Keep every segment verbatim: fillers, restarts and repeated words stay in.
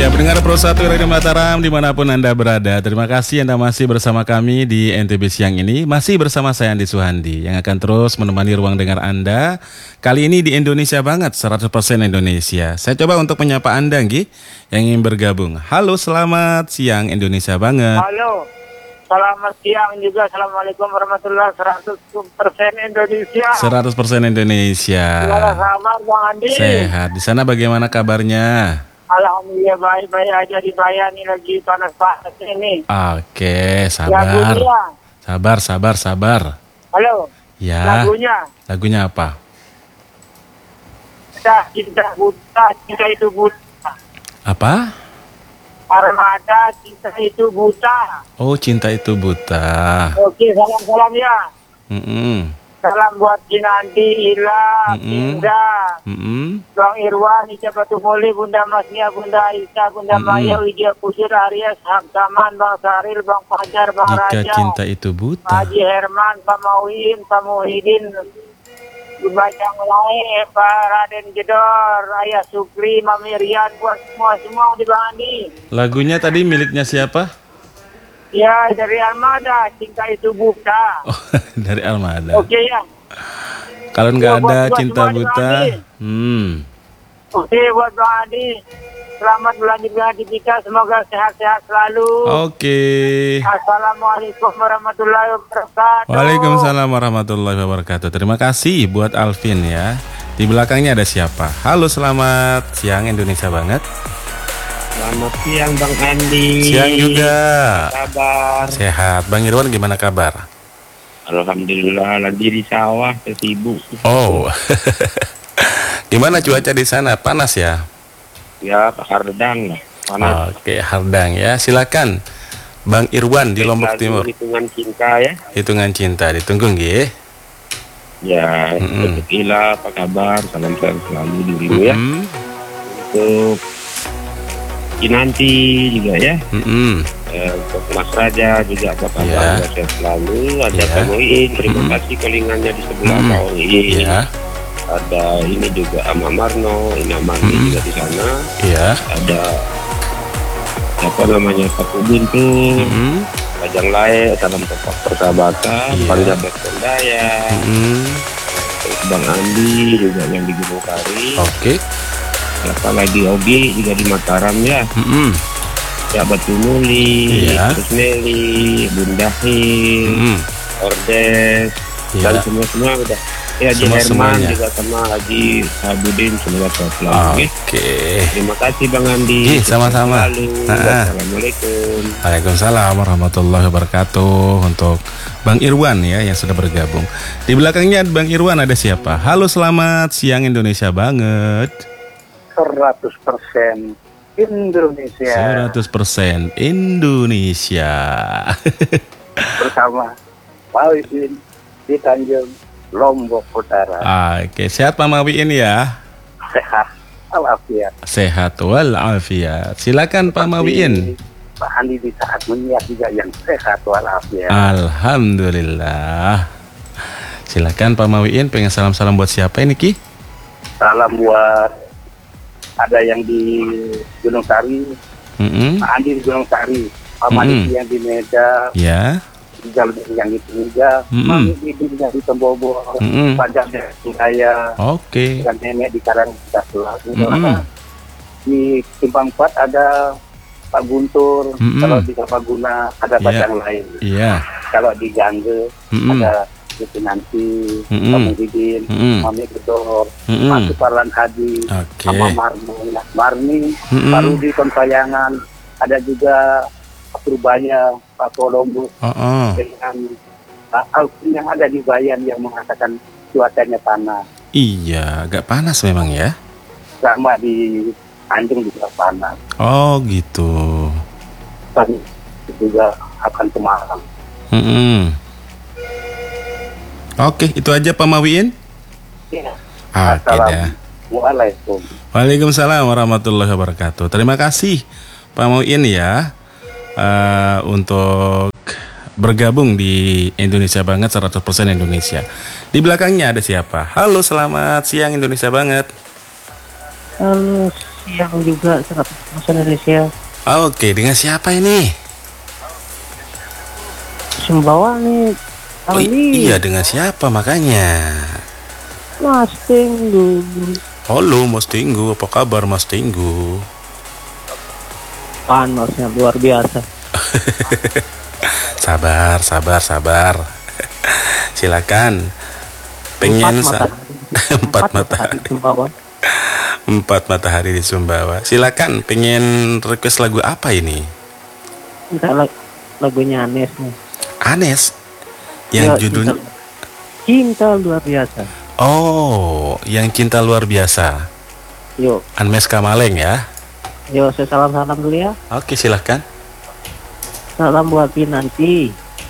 Ya, pendengar Pro satu Radio Mataram dimanapun Anda berada, terima kasih Anda masih bersama kami di N T B Siang ini. Masih bersama saya Andi Suhandi yang akan terus menemani ruang dengar Anda. Kali ini di Indonesia Banget, seratus persen Indonesia. Saya coba untuk menyapa Anda, Nggih, yang ingin bergabung. Halo, selamat siang Indonesia Banget. Halo, selamat siang juga. Assalamualaikum warahmatullahi wabarakatuh. seratus persen Indonesia. seratus persen Indonesia. Selamat kabar Bang Andi. Sehat. Di sana bagaimana kabarnya? Alhamdulillah baik-baik aja di Bayan ini, lagi panas-panas ini. Oke, sabar. Lagunya. Sabar, sabar, sabar. Halo. Ya. Lagunya. Lagunya apa? Cinta, cinta buta, cinta itu buta. Apa? Armada, cinta itu buta. Oh, cinta itu buta. Oke, salam-salam ya. Mm-mm. Salam buat Kinanti, Ila, Mm-mm. Indah, Mm-mm. Bang Irwan, Ica Batu Muli, Bunda Masnia, Bunda Aisyah, Bunda Mm-mm. Maya, Widya Kusir, Aries, Hamsaman, Bang Saril, Bang Fajar, Bang Jika Raja, cinta itu buta. Haji Herman, Pak Mauin, Pak Muhyiddin, Bajang Lae, Pak Raden Jedor, Ayah Sukri, Mami Rian, buat semua-semua di Bang Andi. Lagunya tadi miliknya siapa? Ya, dari Armada, cinta itu buta. Oh, dari Armada. Oke ya. Kalau nggak Ya, buat- ada buat cinta semua di buta, Bandi. hmm, Oke, buat Bang Andi. Selamat melanjutkan aktivitas, semoga sehat-sehat selalu. oke. Assalamualaikum warahmatullahi wabarakatuh. Waalaikumsalam warahmatullahi wabarakatuh. Terima kasih buat Alvin ya. Di belakangnya ada siapa? Halo, selamat siang Indonesia Banget. Selamat siang Bang Andi. Siang juga. Kabar? Sehat. Bang Irwan gimana kabar? Alhamdulillah, lagi di sawah, sibuk. Oh, gimana cuaca di sana? Panas ya? Ya, hardang lah. Panas. Oke, hardang ya. Silakan, Bang Irwan di Lombok Lagu Timur. Hitungan cinta ya. Hitungan cinta, ditunggu nggih. Ya, Mm-mm. untuk Ila, apa kabar? Salam sehat selalu dirimu ya. Mm-mm. Untuk Kinanti juga ya. Mm-mm. Eh, untuk Mas Raja juga apa kabar? Ya. Sehat selalu. Ada Ya. Pak Muin, terima Mm-mm. kasih kolingannya di sebelah Mm-mm. Pak Muin. Ya, Ada ini juga Ama Marno, ini Amandi Mm-mm. juga di sana. ya. Ada apa namanya Pak Udin tuh, Mm-mm. Bajang Lae, salam tetap persahabatan, Iya. Bang Jabet Kendaya, Mm-mm. terus Bang Andi juga yang di Gunung Kari, Oke. siapa lagi Ogi juga di Mataram ya, Mm-mm. ya Batu Muli, Iya. terus Meli, Bunda Hil, Mm-mm. Ordes, Iya. dan semua semua udah. Ya Haji Semua- Herman semuanya. juga sama Haji Sabudin semoga sehat selalu. Oke. oke. Terima kasih Bang Andi. Ih, sama-sama. Sukses selalu. Ha-ha. Assalamualaikum. Waalaikumsalam warahmatullahi wabarakatuh. Untuk Bang Irwan ya yang sudah bergabung. Di belakangnya Bang Irwan ada siapa? Halo, selamat siang Indonesia Banget. seratus persen Indonesia seratus persen Indonesia. bersama Mauin di Tanjung Lombok Utara. Oke, sehat Pak Mawiin ya. Sehat walafiat. Sehat walafiat. Silakan Pak Mawiin. Pak Andi di saat menyiap juga yang sehat walafiat. Alhamdulillah. Silakan Pak Mawiin, pengen salam-salam buat siapa ini Ki? Salam buat ada yang di Gunung Sari, Mm-mm. Pak Andi di Gunung Sari, Pak Mm-mm. Madi yang di Medan, Ya. Rijal yang di Tungga, Mm-mm. Mami di yang di Tembobo, Mm-mm. Pak Jabir di Kaya, Oke. dan nenek di Karang Selalu. Mm-mm. Di Simpang empat ada Pak Guntur, Mm-mm. kalau di Kapaguna ada Iya. Pak yang lain. Iya. Kalau di Gangge Mm-mm. ada Siti Nanti, Mm-mm. Pak Muhyiddin, Mm-mm. Mami Gedor, Mm-mm. Pak Suparlan Hadi, Oke. sama Marni, Marni, Mm-mm. Pak Rudi Konsayangan, ada juga Pak Purbaya, Pak Kolombo, Oh, oh. dengan Pak Alvin yang ada di Bayan yang mengatakan cuacanya panas. Iya, agak panas memang ya. Sama di Tanjung juga panas. Oh gitu. Dan juga akan kemarau. Mm-mm. Oke, itu aja Pak Mawiin. Ya. Oke dah. Assalamualaikum. Waalaikumsalam warahmatullahi wabarakatuh. Terima kasih Pak Mawiin ya eh, untuk bergabung di Indonesia Banget seratus persen Indonesia. Di belakangnya ada siapa? Halo, selamat siang Indonesia Banget. Halo, siang juga seratus persen Indonesia. Oke, dengan siapa ini? Sumbawa nih. Oh, i- iya, dengan siapa makanya? Mas Tenggu. Halo Mas Tinggu, apa kabar Mas Tinggu? Panasnya luar biasa. Sabar, sabar, sabar. Silakan. Pengen Empat sa- matahari. empat matahari. Sumbawa. Empat matahari di Sumbawa. Silakan, pengen request lagu apa ini? Enggak lag- lagunya Anes nih. Anes. Yang Ya, judulnya cinta, cinta luar biasa. Oh, yang cinta luar biasa. Yuk, Anmes Kamaleng ya. yuk saya salam-salam dulu ya. Oke, silahkan. Salam buat Pinanti.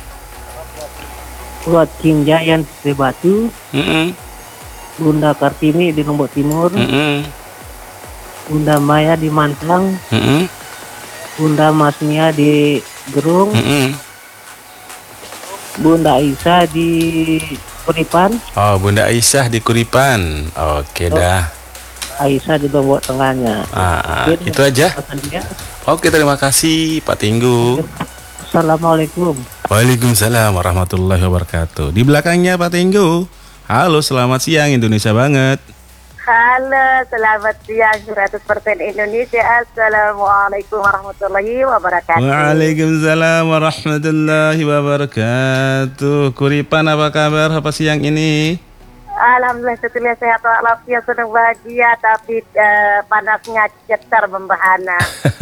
Buat King Jayan di Batu. Mm-mm, Bunda Kartini di Lombok Timur. mm-mm, Bunda Maya di Mantang. mm-mm, Bunda Masmia di Gerung. mm-mm. Bunda Aisyah di Kuripan. Oh, Bunda Aisyah di Kuripan. Oke Oh. dah. Aisyah di Lombok Tengahnya. Ah, ah, Oke, itu aja. pesan dia. Oke, terima kasih Pak Tinggu. Assalamualaikum. Waalaikumsalam warahmatullahi wabarakatuh. Di belakangnya Pak Tinggu. Halo, selamat siang Indonesia banget. Halo, selamat siang seratus persen Indonesia. Assalamualaikum warahmatullahi wabarakatuh. Waalaikumsalam warahmatullahi wabarakatuh. Kuripan apa kabar apa siang ini? Alhamdulillah setelah sehat walafiat senang bahagia, tapi eh, panasnya cetar membahana.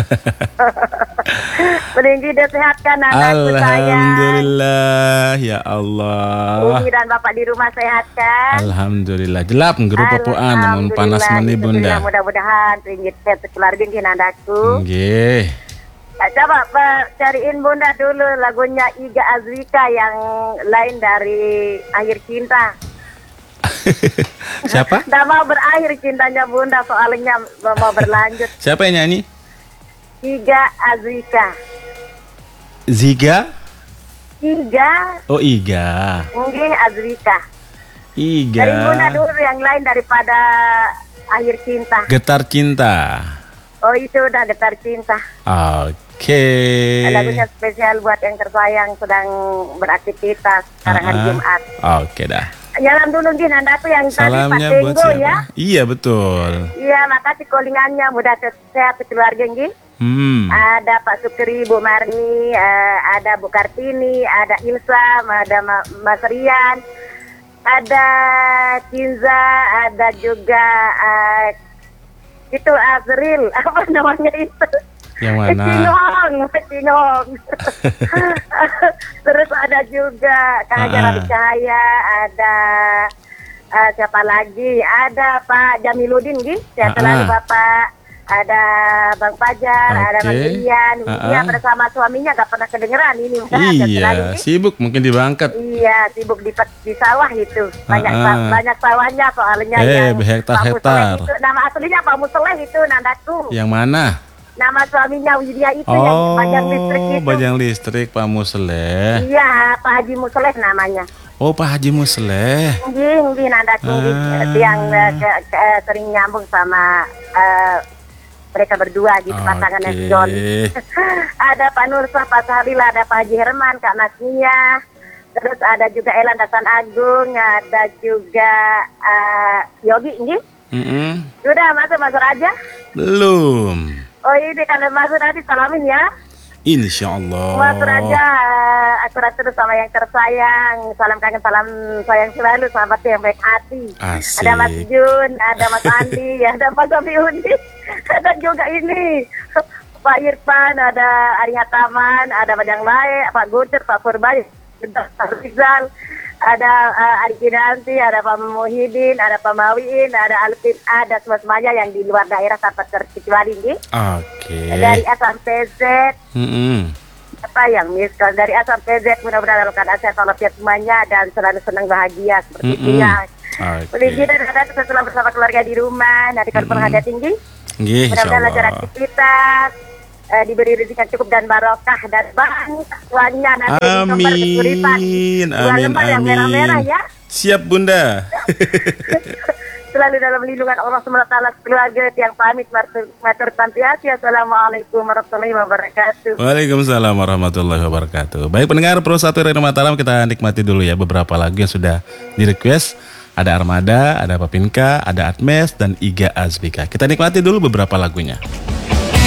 Meninggi disehatkan anakku sayang. Alhamdulillah ya Allah. Umi dan bapak di rumah sehat kan? Alhamdulillah. Jelap nggeru popoan namun panas meni bunda. Mudah-mudahan ringgit sehat sekeluarga di nandaku. Nggih. Nah, coba Pak, cariin bunda dulu lagunya Iga Azwika yang lain dari Akhir Cinta. Siapa? Nggak mau berakhir cintanya bunda, soalnya mau berlanjut. Siapa yang nyanyi? Iga Azwika. Ziga? Iga, Oh, Iga. mungkin Azwika. Iga. Dari bunda dulu yang lain daripada Akhir Cinta. Getar cinta. Oh itu udah Getar Cinta. Oke. Lagunya spesial buat yang tersayang sedang beraktivitas sekarang hari Ah, ah. Jumat. Oke dah. Jalan dulu Din, Anda tuh yang tadi Pak Salamnya buat Tenggo siapa? ya. Iya betul. Iya, makasih callingannya, mudah sehat keluarga Nggih. Hmm. Ada Pak Sukri, Bu Marni, eh, ada Bu Kartini, ada Ilsa, ada Ma- Mas Rian, ada Kinza, ada juga eh, itu Azril, apa namanya itu? Yang mana? Cingong, Cingong. Terus ada juga Kak Hajar Ah. Adi Cahaya, ada eh, siapa lagi? Ada Pak Jamiludin, Gi. Sehat Ah, selalu ah. Bapak. Ada Bang Fajar, ada Bang Oke. Rian. Ah, Iya, ah. bersama suaminya gak pernah kedengeran ini. Sehat selalu, Iya, Gi. sibuk mungkin di Bangkat. Iya, sibuk di, di sawah itu. Banyak Ah, sa- ah. banyak sawahnya soalnya. Eh, yang berhektar-hektar. Pak Museleh itu. Nama aslinya Pak Museleh itu, nandaku. Yang mana? Nama suaminya Widya itu yang Oh, Bajang Listrik itu. Bajang Listrik Pak Musleh. Iya, Pak Haji Museleh namanya. Oh, Pak Haji Musleh. Nggih, nggih nandaku nggih. Ah. yang eh, ke- ke- sering nyambung sama eh, mereka berdua gitu, pasangan Oke. S. John. Ada Pak Nursah, Pak Sahril, ada Pak Haji Herman, Kak Masnia. Terus ada juga Elan Dasan Agung, ada juga eh, Yogi, nggih. Mm-mm. Sudah masuk masuk aja. Belum. Oh ini kalau masuk nanti salamin ya. Insya Allah. Mas Raja, aku terus sama yang tersayang. Salam kangen, salam sayang selalu, sahabat yang baik hati. Asik. Ada Mas Jun, ada Mas Andi, ada Mas Sofi Undi, ada juga ini Pak Irfan, ada Arya Taman, ada Bajang Lae, Pak Guntur, Pak Purbai, Pak Rizal, ada uh, Ari Kinanti, ada Pak Muhyiddin, ada Pak Mawiin, ada Alvin, ada semua-semuanya yang di luar daerah tanpa terkecuali ini. Oke. Dari A sampai Z, Mm-mm. apa yang misal dari A sampai Z, mudah-mudahan dalam keadaan sehat walafiat semuanya dan selalu senang bahagia seperti itu Mm-mm. ya. Oke. Boleh kita dan kita selalu bersama keluarga di rumah, nanti kalau Mm-mm. perhatian tinggi, Nggih, insya mudah-mudahan lancar Allah. aktivitas, eh, diberi rezeki yang cukup dan barokah dan banyak uangnya nanti disebar ke Kuripan. Amin, Dua amin, lembar yang merah-merah amin. ya. Siap Bunda. selalu dalam lindungan Allah subhanahu wa taala. Keluarga yang pamit matur matur tantiasi. Assalamualaikum warahmatullahi wabarakatuh. Waalaikumsalam warahmatullahi wabarakatuh. Baik pendengar Pro satu Radio Mataram, kita nikmati dulu ya beberapa lagu yang sudah di-request. Ada Armada, ada Papinka, ada Atmes, dan Iga Azbika. Kita nikmati dulu beberapa lagunya.